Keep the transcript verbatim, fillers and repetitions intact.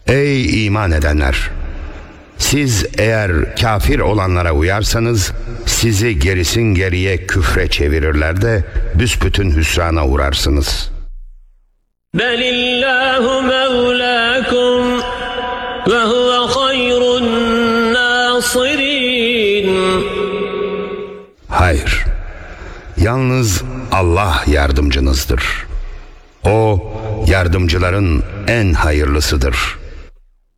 Ey iman edenler! Siz eğer kafir olanlara uyarsanız sizi gerisin geriye küfre çevirirler de büsbütün hüsrana uğrarsınız. Belillahu mevlakum ve huve hayrun nasirin. Hayır, yalnız Allah yardımcınızdır. O, yardımcıların en hayırlısıdır.